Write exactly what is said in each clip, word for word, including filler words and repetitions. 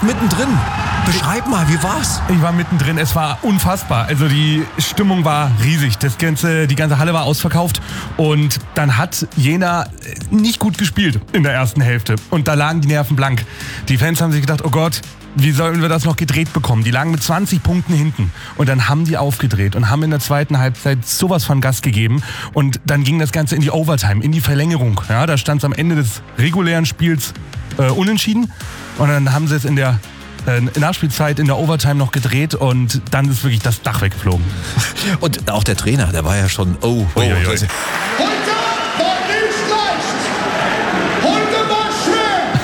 mittendrin. Beschreib mal, wie war's? Ich war mittendrin, es war unfassbar. Also die Stimmung war riesig. Das ganze, die ganze Halle war ausverkauft. Und dann hat Jena nicht gut gespielt in der ersten Hälfte. Und da lagen die Nerven blank. Die Fans haben sich gedacht, oh Gott, wie sollen wir das noch gedreht bekommen? Die lagen mit zwanzig Punkten hinten. Und dann haben die aufgedreht und haben in der zweiten Halbzeit sowas von Gas gegeben. Und dann ging das Ganze in die Overtime, in die Verlängerung. Ja, da stand es am Ende des regulären Spiels äh, unentschieden. Und dann haben sie es in der Nachspielzeit in der Overtime noch gedreht und dann ist wirklich das Dach weggeflogen. Und auch der Trainer, der war ja schon, oh, oh. Ui, ui, ui. Heute war nicht leicht. Heute war schwer.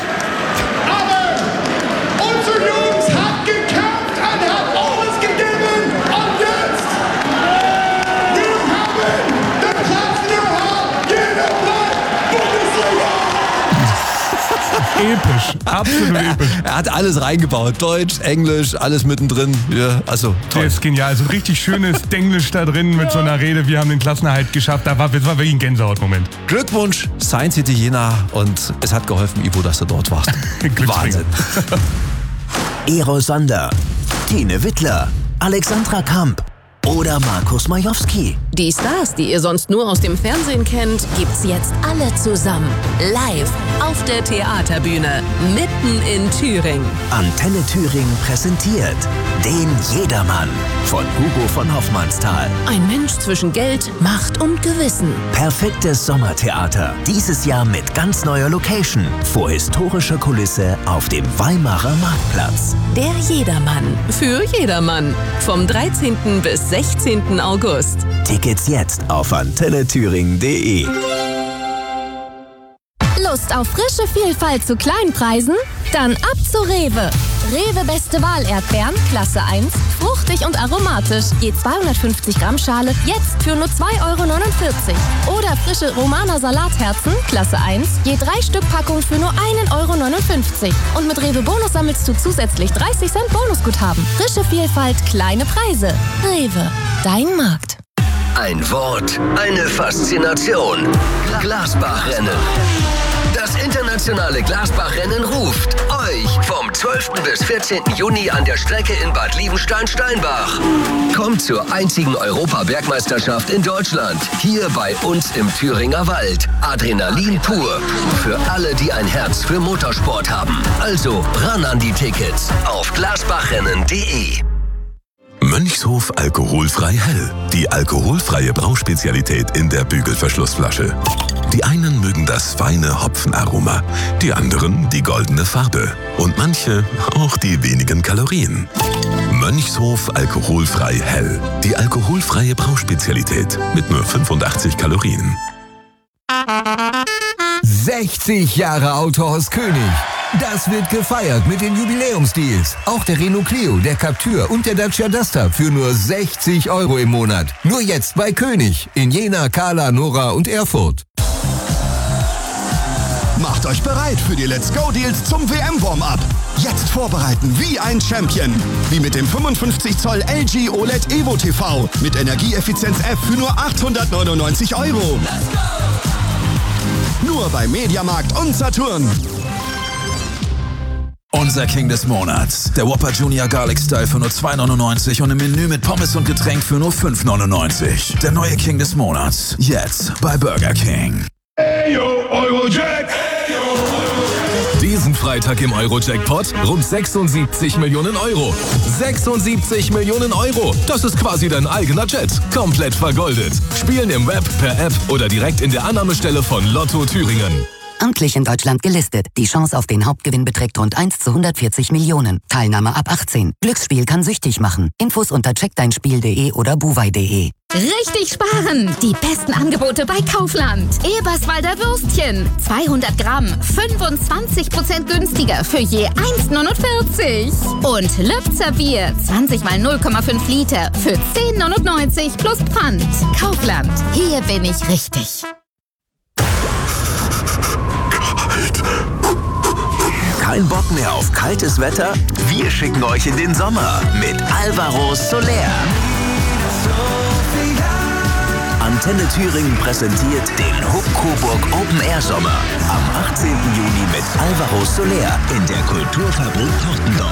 Aber unsere Jungs haben gekämpft und haben alles gegeben. Und jetzt, wir haben den Klassenerhalt Jena Bundesliga. Episch, absolut episch. Er hat alles reingebaut. Deutsch, Englisch, alles mittendrin. Ja, also toll. Der ist genial. So ein richtig schönes Denglisch da drin mit so einer Rede. Wir haben den Klassenerhalt geschafft. Da war, das war wirklich ein Gänsehautmoment. Glückwunsch, Science City Jena. Und es hat geholfen, Ivo, dass du dort warst. Wahnsinn. Ero Sander, Tine Wittler, Alexandra Kamp oder Markus Majowski. Die Stars, die ihr sonst nur aus dem Fernsehen kennt, gibt's jetzt alle zusammen. Live auf der Theaterbühne, mitten in Thüringen. Antenne Thüringen präsentiert den Jedermann von Hugo von Hoffmannsthal. Ein Mensch zwischen Geld, Macht und Gewissen. Perfektes Sommertheater. Dieses Jahr mit ganz neuer Location. Vor historischer Kulisse auf dem Weimarer Marktplatz. Der Jedermann. Für jedermann. Vom dreizehnten bis sechzehnten August. Tickets jetzt auf antenne thüringen punkt de. Lust auf frische Vielfalt zu Kleinpreisen? Dann ab zu Rewe. Rewe Beste Wahl Erdbeeren, Klasse eins, fruchtig und aromatisch, je zweihundertfünfzig Gramm Schale, jetzt für nur zwei Euro neunundvierzig. Oder frische Romaner Salatherzen, Klasse eins, je drei Stück Packung für nur einen Euro neunundfünfzig. Und mit Rewe Bonus sammelst du zusätzlich dreißig Cent Bonusguthaben. Frische Vielfalt, kleine Preise. Rewe, dein Markt. Ein Wort, eine Faszination. Glasbachrennen. Das internationale Glasbachrennen ruft euch vom zwölften bis vierzehnten Juni an der Strecke in Bad Liebenstein-Steinbach. Kommt zur einzigen Europa-Bergmeisterschaft in Deutschland. Hier bei uns im Thüringer Wald. Adrenalin pur. Für alle, die ein Herz für Motorsport haben. Also ran an die Tickets auf glasbachrennen punkt de. Mönchshof alkoholfrei hell. Die alkoholfreie Brauspezialität in der Bügelverschlussflasche. Die einen mögen das feine Hopfenaroma, die anderen die goldene Farbe und manche auch die wenigen Kalorien. Mönchshof alkoholfrei hell. Die alkoholfreie Brauspezialität mit nur fünfundachtzig Kalorien. sechzig Jahre Autohaus König. Das wird gefeiert mit den Jubiläumsdeals. Auch der Renault Clio, der Captur und der Dacia Duster für nur sechzig Euro im Monat. Nur jetzt bei König in Jena, Kahla, Nora und Erfurt. Macht euch bereit für die Let's Go Deals zum W M-Warm-Up. Jetzt vorbereiten wie ein Champion. Wie mit dem fünfundfünfzig Zoll L G O L E D Evo T V mit Energieeffizienz F für nur achthundertneunundneunzig Euro. Nur bei Mediamarkt und Saturn. Unser King des Monats. Der Whopper Junior Garlic Style für nur zwei neunundneunzig und im Menü mit Pommes und Getränk für nur fünf neunundneunzig. Der neue King des Monats. Jetzt bei Burger King. Eyo, Eurojack! Diesen Freitag im Euro-Jackpot rund sechsundsiebzig Millionen Euro. sechsundsiebzig Millionen Euro. Das ist quasi dein eigener Jet. Komplett vergoldet. Spielen im Web, per App oder direkt in der Annahmestelle von Lotto Thüringen. Amtlich in Deutschland gelistet. Die Chance auf den Hauptgewinn beträgt rund eins zu hundertvierzig Millionen. Teilnahme ab achtzehn. Glücksspiel kann süchtig machen. Infos unter check dein spiel punkt de oder buwei punkt de. Richtig sparen! Die besten Angebote bei Kaufland. Eberswalder Würstchen. zweihundert Gramm. fünfundzwanzig Prozent günstiger für je eins neunundvierzig. Und Löbzer Bier. zwanzig mal null Komma fünf Liter für zehn neunundneunzig plus Pfand. Kaufland. Hier bin ich richtig. Kein Bock mehr auf kaltes Wetter? Wir schicken euch in den Sommer mit Alvaro Soler. Antenne Thüringen präsentiert den Huck Coburg Open Air Sommer am achtzehnten Juni mit Alvaro Soler in der Kulturfabrik Hortendorf.